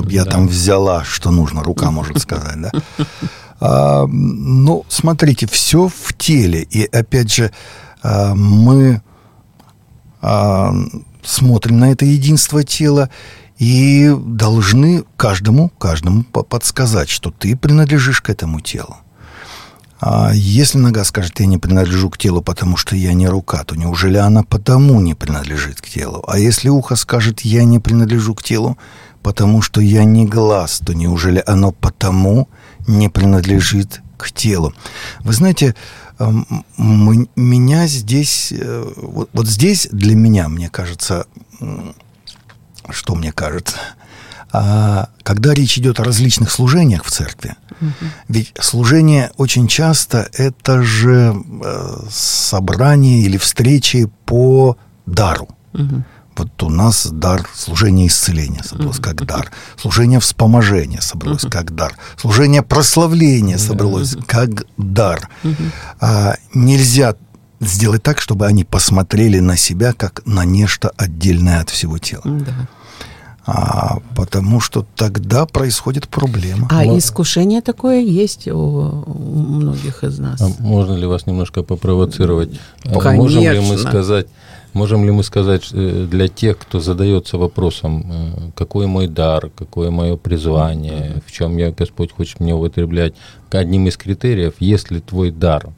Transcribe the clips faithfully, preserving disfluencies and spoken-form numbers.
чтобы я да. там взяла, что нужно, рука может сказать, да. А, ну, смотрите, все в теле, и опять же а, мы а, смотрим на это единство тела и должны каждому, каждому подсказать, что ты принадлежишь к этому телу. А если нога скажет, я не принадлежу к телу, потому что я не рука, то неужели она потому не принадлежит к телу? А если ухо скажет, я не принадлежу к телу, потому что я не глаз, то неужели оно потому не принадлежит к телу? Вы знаете, мы, меня здесь, вот, вот здесь для меня, мне кажется, что мне кажется, когда речь идет о различных служениях в церкви, угу. ведь служение очень часто это же собрание или встречи по дару. Угу. Вот у нас дар служения исцеления собралось uh-huh. как дар, служение вспоможения собралось uh-huh. как дар, служение прославления собралось uh-huh. как дар. Uh-huh. А, нельзя сделать так, чтобы они посмотрели на себя как на нечто отдельное от всего тела. Uh-huh. А, потому что тогда происходит проблема. А Но... искушение такое есть у, у многих из нас. А можно ли вас немножко попровоцировать? Конечно. Можем ли мы сказать... Можем ли мы сказать для тех, кто задается вопросом, какой мой дар, какое мое призвание, в чем я, Господь хочет меня употреблять, одним из критериев, если твой дар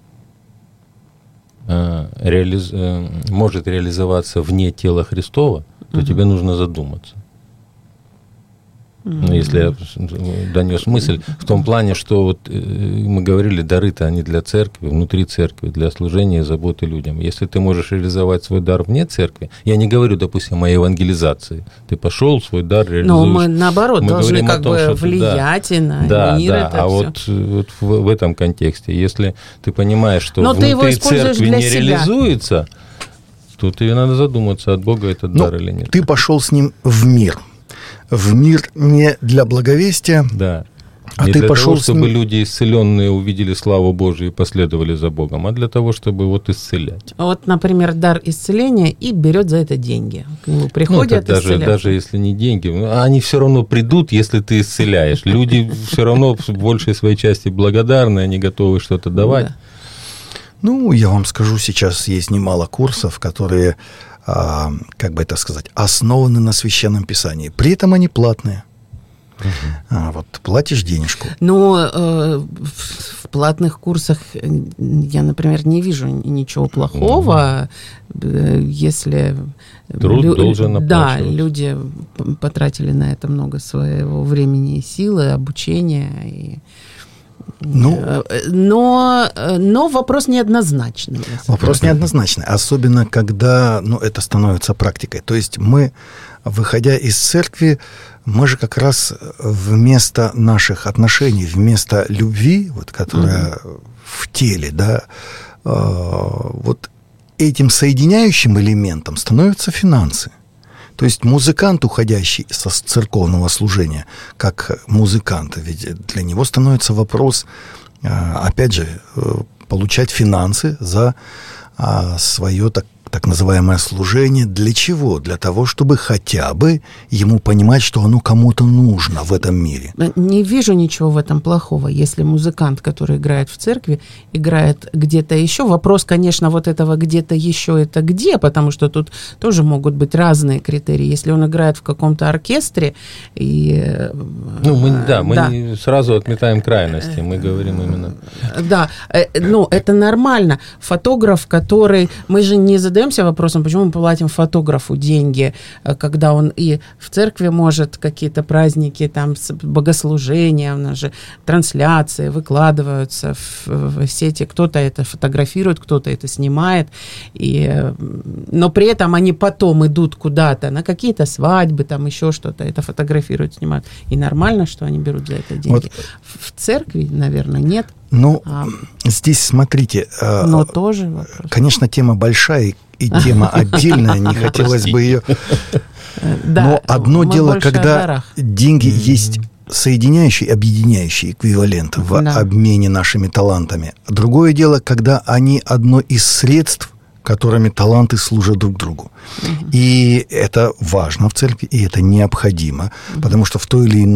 реализ... может реализоваться вне тела Христова, то угу. тебе нужно задуматься. Ну, если я донес мысль в том плане, что вот мы говорили, дары-то они для церкви, внутри церкви, для служения и заботы людям. Если ты можешь реализовать свой дар вне церкви, я не говорю, допустим, о евангелизации. Ты пошел, свой дар реализуешь. Но мы, наоборот, мы должны как том, бы влиять да, на да, мир. Да, это а все. вот, вот в, в этом контексте, если ты понимаешь, что Но внутри церкви не себя. реализуется, то тебе надо задуматься, от Бога этот Но дар или нет. Ты пошел с ним в мир. В мир не для благовестия, да. а не ты для пошел того, чтобы ним... люди исцеленные увидели славу Божию и последовали за Богом, а для того, чтобы вот исцелять. Вот, например, дар исцеления и берет за это деньги. К нему приходят ну, даже, даже если не деньги, они все равно придут, если ты исцеляешь. Люди все равно в большей своей части благодарны, они готовы что-то давать. Да. Ну, я вам скажу, сейчас есть немало курсов, которые... как бы это сказать, основаны на Священном Писании. При этом они платные. Uh-huh. А, вот платишь денежку. Но э, в, в платных курсах я, например, не вижу ничего плохого, uh-huh. если... Труд лю- должен оплачиваться. Да, люди потратили на это много своего времени и силы, обучения и... Ну, но, но вопрос неоднозначный. Вопрос неоднозначный, особенно когда ну, это становится практикой. То есть мы, выходя из церкви, мы же как раз вместо наших отношений, вместо любви, вот, которая угу. в теле, да, вот этим соединяющим элементом становятся финансы. То есть музыкант, уходящий со церковного служения, как музыкант, ведь для него становится вопрос, опять же, получать финансы за свое так, так называемое служение. Для чего? Для того, чтобы хотя бы ему понимать, что оно кому-то нужно в этом мире. Не вижу ничего в этом плохого, если музыкант, который играет в церкви, играет где-то еще. Вопрос, конечно, вот этого где-то еще это где, потому что тут тоже могут быть разные критерии. Если он играет в каком-то оркестре и... Ну, мы, да, мы да. сразу отметаем крайности, мы говорим именно... Да, ну, это нормально. Фотограф, который... Мы же не задаемся вопросом, почему мы платим фотографу деньги, когда он и в церкви может какие-то праздники, там, богослужения, у нас же трансляции выкладываются в, в сети, кто-то это фотографирует, кто-то это снимает, и, но при этом они потом идут куда-то на какие-то свадьбы, там еще что-то, это фотографируют, снимают. И нормально, что они берут за это деньги. Вот. В церкви, наверное, нет. Ну, а, здесь, смотрите... Но тоже вопрос. Конечно, тема большая и тема отдельная, не хотелось бы ее... Но одно дело, когда деньги есть соединяющий, объединяющий эквивалент в обмене нашими талантами. Другое дело, когда они одно из средств, которыми таланты служат друг другу. И это важно в церкви, и это необходимо, потому что в той или иной